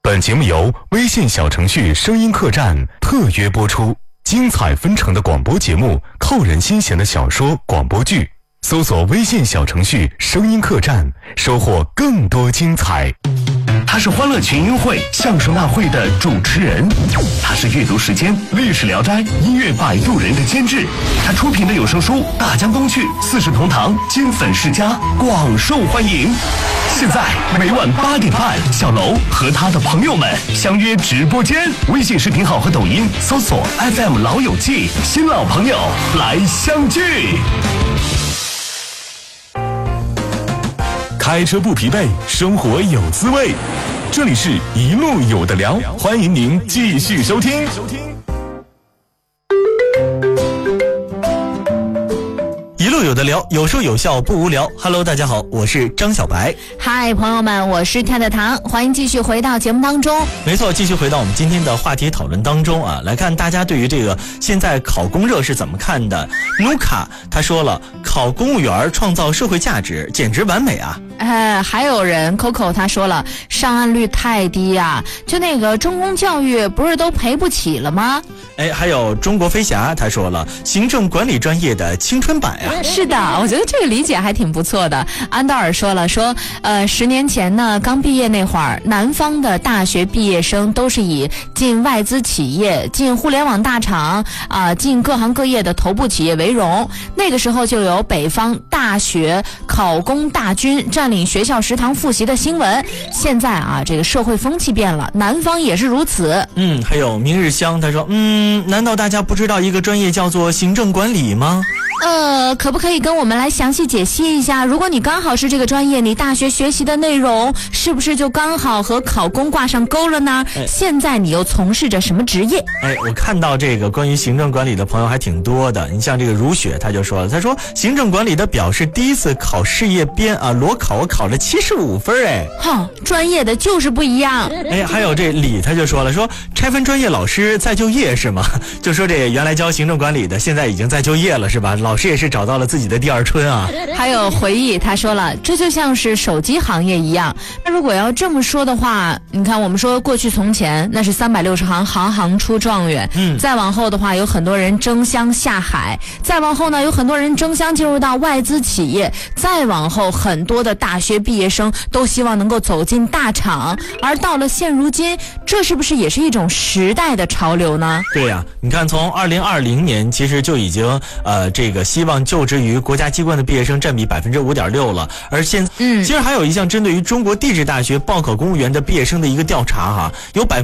本节目由微信小程序声音客栈特约播出，精彩纷呈的广播节目，扣人心弦的小说广播剧，搜索微信小程序声音客栈，收获更多精彩。 他是欢乐群英会相声大会的主持人，他是阅读时间历史聊斋音乐摆渡人的监制，他出品的有声书《大江东去》四世同堂金粉世家广受欢迎。现在每晚8点半，小楼和他的朋友们相约直播间，微信视频号和抖音搜索 FM 老友记，新老朋友来相聚。 开车不疲惫，生活有滋味。这里是一路有的聊，欢迎您继续收听。 一路有的聊，有说有笑不无聊。Hello， 大家好，我是张小白。 嗨，朋友们，我是跳跳糖，欢迎继续回到节目当中。 没错，继续回到我们今天的话题讨论当中啊，来看大家对于这个现在考公热是怎么看的。卢卡他说了，考公务员创造社会价值，简直完美啊。 还有人 Coco 他说了，上岸率太低啊，就那个中公教育不是都赔不起了吗？ 还有中国飞侠他说了，行政管理专业的青春版呀。 是的，我觉得这个理解还挺不错的。安道尔说了，10年前呢，刚毕业那会儿，南方的大学毕业生都是以进外资企业、进互联网大厂进各行各业的头部企业为荣。那个时候就有北方大学考公大军占领学校食堂复习的新闻。现在这个社会风气变了，南方也是如此。 还有明日香他说，难道大家不知道一个专业叫做行政管理吗？ 可不可以跟我们来详细解析一下，如果你刚好是这个专业，你大学学习的内容是不是就刚好和考公挂上钩了呢？现在你又从事着什么职业？ 我看到这个关于行政管理的朋友还挺多的。你像这个如雪他就说了，他说行政管理的表示第一次考事业编裸考我考了75分。 专业的就是不一样。 还有这李他就说了，说拆分专业老师再就业是吗？就说这原来教行政管理的现在已经在就业了是吧？老师也是找到了自己的第二春啊。 还有回忆他说了，这就像是手机行业一样。那如果要这么说的话，你看我们说过去从前那是360行，行行出状元。再往后的话，有很多人争相下海，再往后呢，有很多人争相进入到外资企业，再往后很多的大学毕业生都希望能够走进大厂。而到了现如今，这是不是也是一种时代的潮流呢？ 对呀，你看从2020年其实就已经这个希望就职于国家机关的毕业生占比5.6%了。而其实还有一项针对于中国地质大学报考公务员的毕业生的一个调查有